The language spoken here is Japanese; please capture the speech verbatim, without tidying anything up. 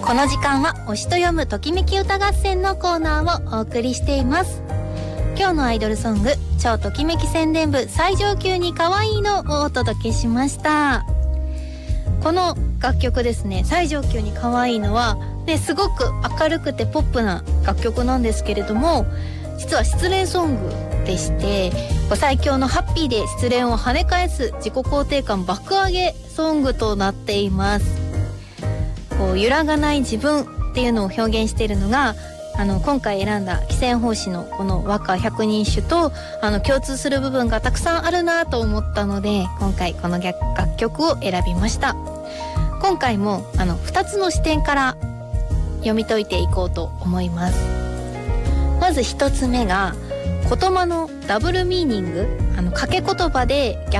この時間は推しと読むときめき歌合戦のコーナーをお送りしています。今日のアイドルソング、超ときめき宣伝部最上級に可愛いのをお届けしました。この楽曲ですね、最上級に可愛いのは、ね、すごく明るくてポップな楽曲なんですけれども、実は失恋ソングでして、最強のハッピーで失恋を跳ね返す自己肯定感爆上げソングとなっています。こう揺らがない自分っていうのを表現しているのが、あの今回選んだ汽船法師のこの和歌百人種とあの共通する部分がたくさんあるなと思ったので、今回この楽曲を選びました。今回もあのふたつの視点から読み解いていこうと思います。まずひとつめが言葉のダブルミーニング、あの掛け言葉で